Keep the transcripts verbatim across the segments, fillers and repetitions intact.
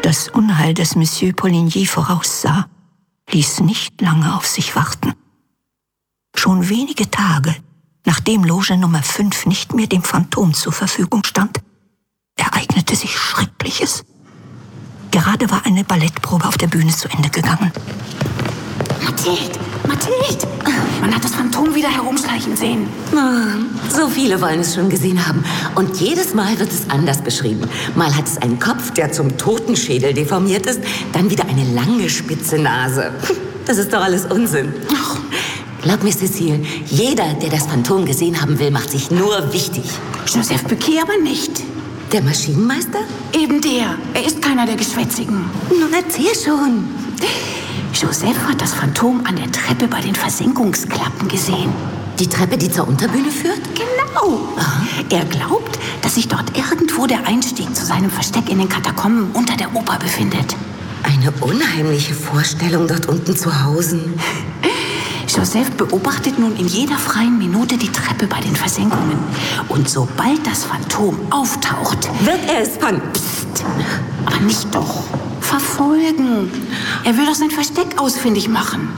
Das Unheil, das Monsieur Poligny voraussah, ließ nicht lange auf sich warten. Schon wenige Tage, nachdem Loge Nummer fünf nicht mehr dem Phantom zur Verfügung stand, ereignete sich Schreckliches. Gerade war eine Ballettprobe auf der Bühne zu Ende gegangen. Mathilde, Mathilde! Man hat das Phantom wieder herumschleichen sehen. Oh, so viele wollen es schon gesehen haben. Und jedes Mal wird es anders beschrieben. Mal hat es einen Kopf, der zum Totenschädel deformiert ist, dann wieder eine lange, spitze Nase. Das ist doch alles Unsinn. Ach. Glaub mir, Cécile, jeder, der das Phantom gesehen haben will, macht sich nur wichtig. Joseph Becquet aber nicht. Der Maschinenmeister? Eben der. Er ist keiner der Geschwätzigen. Nun erzähl schon. Joseph hat das Phantom an der Treppe bei den Versenkungsklappen gesehen. Die Treppe, die zur Unterbühne führt? Genau. Aha. Er glaubt, dass sich dort irgendwo der Einstieg zu seinem Versteck in den Katakomben unter der Oper befindet. Eine unheimliche Vorstellung, dort unten zu hausen. Joseph beobachtet nun in jeder freien Minute die Treppe bei den Versenkungen. Und sobald das Phantom auftaucht, wird er es fangen. Psst, aber nicht doch. Verfolgen. Er will doch sein Versteck ausfindig machen.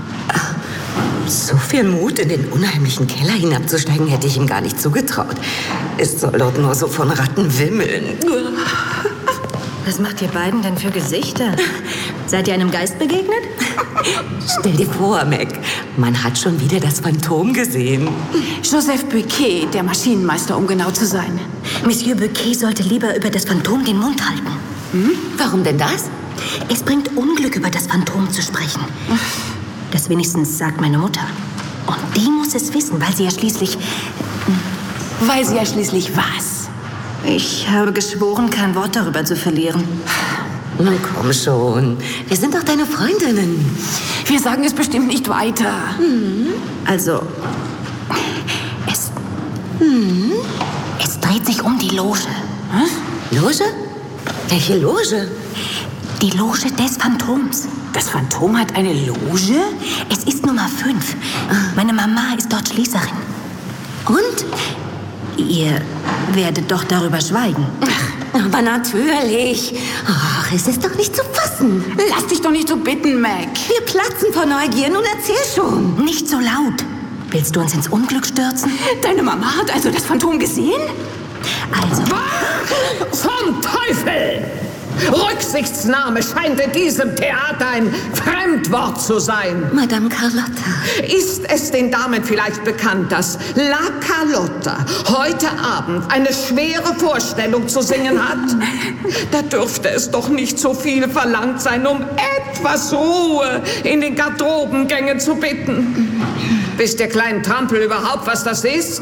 So viel Mut, in den unheimlichen Keller hinabzusteigen, hätte ich ihm gar nicht zugetraut. Es soll dort nur so von Ratten wimmeln. Was macht ihr beiden denn für Gesichter? Seid ihr einem Geist begegnet? Stell dir vor, Meg, man hat schon wieder das Phantom gesehen. Joseph Becquet, der Maschinenmeister, um genau zu sein. Monsieur Becquet sollte lieber über das Phantom den Mund halten. Hm? Warum denn das? Es bringt Unglück, über das Phantom zu sprechen. Das wenigstens sagt meine Mutter. Und die muss es wissen, weil sie ja schließlich... Weil sie ja schließlich was? Ich habe geschworen, kein Wort darüber zu verlieren. Nun komm schon. Wir sind doch deine Freundinnen. Wir sagen es bestimmt nicht weiter. Hm. Also, es... Hm? Es dreht sich um die Loge. Hm? Loge? Welche Loge? Die Loge des Phantoms. Das Phantom hat eine Loge? Es ist Nummer fünf. Meine Mama ist dort Schließerin. Und? Ihr werdet doch darüber schweigen. Aber natürlich. Ach, es ist doch nicht zu fassen. Lass dich doch nicht so bitten, Meg. Wir platzen vor Neugier. Nun erzähl schon. Nicht so laut. Willst du uns ins Unglück stürzen? Deine Mama hat also das Phantom gesehen? Also... Vom Teufel! Rücksichtsnahme scheint in diesem Theater ein Fremdwort zu sein. Madame Carlotta. Ist es den Damen vielleicht bekannt, dass La Carlotta heute Abend eine schwere Vorstellung zu singen hat? Da dürfte es doch nicht so viel verlangt sein, um etwas Ruhe in den Garderobengängen zu bitten. Wisst ihr kleinen Trampel überhaupt, was das ist?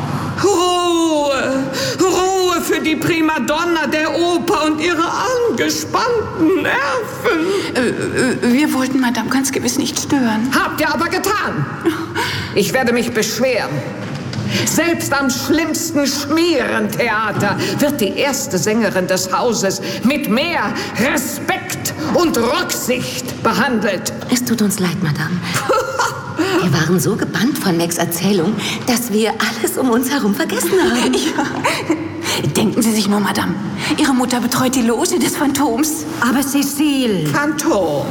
Ruhe! Ruhe für die Primadonna der Oper und ihre angespannten Nerven. Äh, wir wollten Madame ganz gewiss nicht stören. Habt ihr aber getan. Ich werde mich beschweren. Selbst am schlimmsten Schmierentheater wird die erste Sängerin des Hauses mit mehr Respekt und Rücksicht behandelt. Es tut uns leid, Madame. Wir waren so gebannt von Megs Erzählung, dass wir alles um uns herum vergessen haben. Ja. Denken Sie sich nur, Madame. Ihre Mutter betreut die Loge des Phantoms. Aber Cécile... Phantom?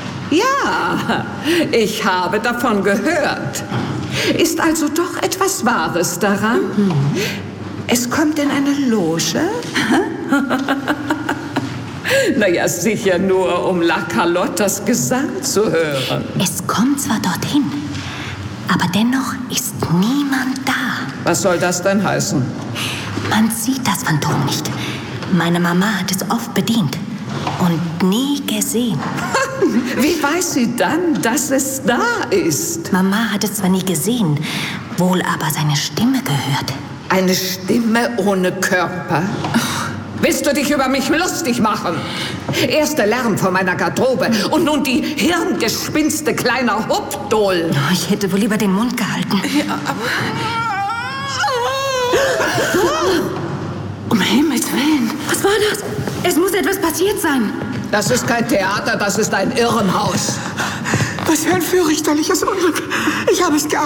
Ja, ich habe davon gehört. Ist also doch etwas Wahres daran? Mhm. Es kommt in eine Loge? Naja, sicher nur, um La Carlottas Gesang zu hören. Es kommt zwar dorthin, aber dennoch ist niemand da. Was soll das denn heißen? Man sieht das Phantom nicht. Meine Mama hat es oft bedient und nie gesehen. Wie weiß sie dann, dass es da ist? Mama hat es zwar nie gesehen, wohl aber seine Stimme gehört. Eine Stimme ohne Körper? Willst du dich über mich lustig machen? Erst der Lärm von meiner Garderobe und nun die Hirngespinste kleiner Hupdol. Oh, ich hätte wohl lieber den Mund gehalten. Ja, aber... Um Himmels Willen. Was war das? Es muss etwas passiert sein. Das ist kein Theater, das ist ein Irrenhaus. Was für ein fürchterliches Unglück. Ich habe es geahnt.